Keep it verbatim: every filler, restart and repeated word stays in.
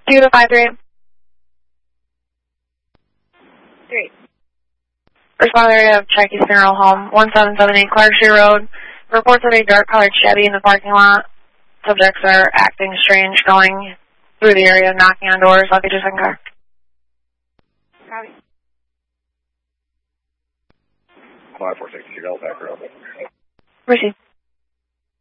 Two to five three. Three. Responder area of Checkey's Funeral Home, one seven seven eight Clark Street Road. Reports of a dark-colored Chevy in the parking lot. Subjects are acting strange, going through the area, knocking on doors, luggages and car. Copy. five four six two Delta, back row. Receive.